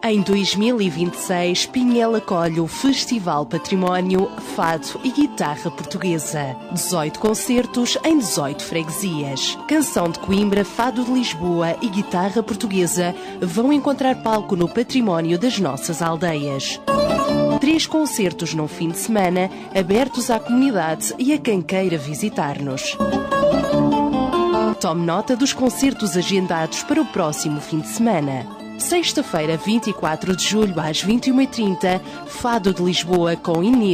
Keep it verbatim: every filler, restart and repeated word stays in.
Em dois mil e vinte e seis, Pinhel acolhe o Festival Património, Fado e Guitarra Portuguesa. dezoito concertos em dezoito freguesias. Canção de Coimbra, Fado de Lisboa e Guitarra Portuguesa vão encontrar palco no património das nossas aldeias. Três concertos num fim de semana, abertos à comunidade e a quem queira visitar-nos. Tome nota dos concertos agendados para o próximo fim de semana. Sexta-feira, vinte e quatro de julho, às vinte e uma e trinta, Fado de Lisboa com Inês